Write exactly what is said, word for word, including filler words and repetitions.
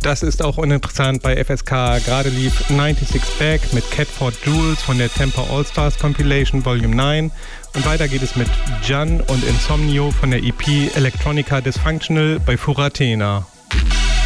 Das ist auch uninteressant bei F S K. Gerade lief sechsundneunzig Back mit Catford Jules von der Temper All-Stars Compilation Volume neun. Und weiter geht es mit Jan und Insomnio von der E P Electronica Dysfunctional bei Furatena.